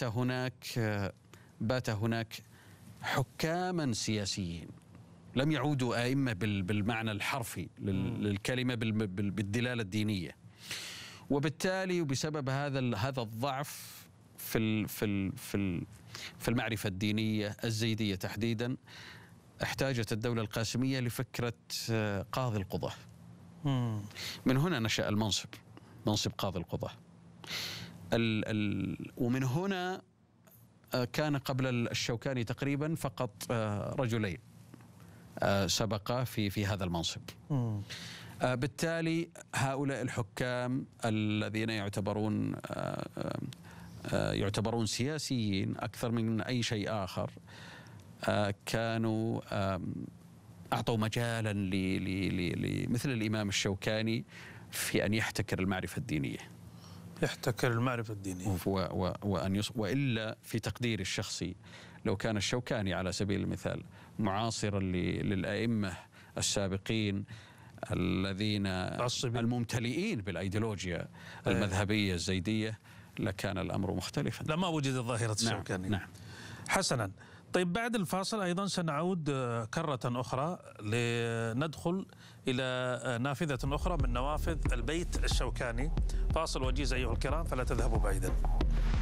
بات هناك حكاما سياسيين لم يعودوا أئمة بالمعنى الحرفي للكلمة بالدلالة الدينية. وبالتالي وبسبب هذا الضعف في المعرفة الدينية الزيدية تحديدا، احتاجت الدولة القاسمية لفكرة قاضي القضاة. من هنا نشأ منصب قاضي القضاة. ومن هنا كان قبل الشوكاني تقريبا فقط رجلين سبقا في هذا المنصب. بالتالي هؤلاء الحكام الذين يعتبرون سياسيين أكثر من أي شيء آخر، كانوا أعطوا مجالا مثل الإمام الشوكاني في أن يحتكر المعرفة الدينية. وإلا في تقديري الشخصي لو كان الشوكاني على سبيل المثال معاصرا للأئمة السابقين الذين الممتلئين بالأيديولوجيا المذهبية الزيدية لكان الأمر مختلفا، لما وجدت ظاهرة الشوكاني. نعم. حسنا، طيب بعد الفاصل أيضا سنعود كرة أخرى لندخل إلى نافذة أخرى من نوافذ البيت الشوكاني. فاصل وجيز أيها الكرام، فلا تذهبوا بعيدا.